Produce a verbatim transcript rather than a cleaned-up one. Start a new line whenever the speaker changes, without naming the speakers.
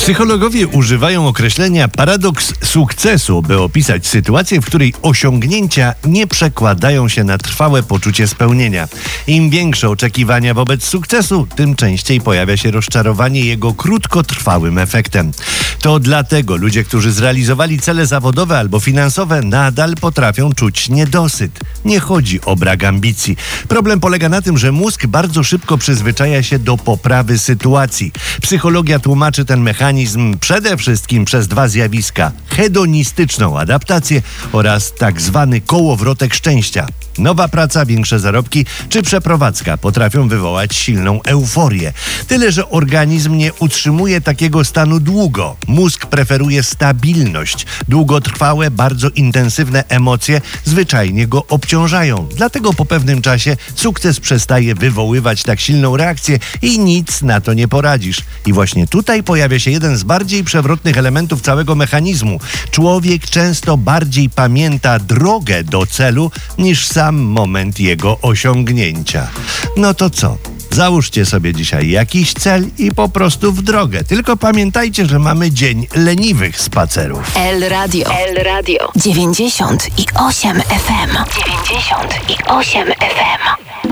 Psychologowie używają określenia paradoks sukcesu, by opisać sytuację, w której osiągnięcia nie przekładają się na trwałe poczucie spełnienia. Im większe oczekiwania wobec sukcesu, tym częściej pojawia się rozczarowanie jego krótkotrwałym efektem. To dlatego ludzie, którzy zrealizowali cele zawodowe albo finansowe, nadal potrafią czuć niedosyt. Nie chodzi o brak ambicji. Problem polega na tym, że mózg bardzo szybko przyzwyczaja się do poprawy sytuacji. Psychologia tłumaczy ten mechanizm przede wszystkim przez dwa zjawiska: hedonistyczną adaptację oraz tak zwany kołowrotek szczęścia. Nowa praca, większe zarobki czy przeprowadzka potrafią wywołać silną euforię. Tyle, że organizm nie utrzymuje takiego stanu długo. Mózg preferuje stabilność. Długotrwałe, bardzo intensywne emocje zwyczajnie go obciążają. Dlatego po pewnym czasie sukces przestaje wywoływać tak silną reakcję i nic na to nie poradzisz. I właśnie tutaj pojawia się jeden z bardziej przewrotnych elementów całego mechanizmu. Człowiek często bardziej pamięta drogę do celu niż sam moment jego osiągnięcia. No to co? Załóżcie sobie dzisiaj jakiś cel i po prostu w drogę. Tylko pamiętajcie, że mamy dzień leniwych spacerów.
El Radio. El Radio. dziewięćdziesiąt i osiem F M. dziewięćdziesiąt i osiem F M.